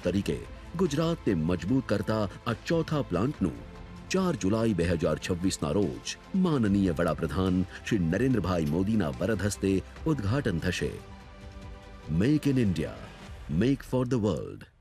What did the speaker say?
તરીકે ગુજરાતને મજબૂત કરતા આ ચોથા પ્લાન્ટનું 4 જુલાઈ 2026ના રોજ માનનીય વડાપ્રધાન શ્રી નરેન્દ્રભાઈ મોદીના વરદ હસ્તે ઉદ્ઘાટન થશે. Make in India, make for the world.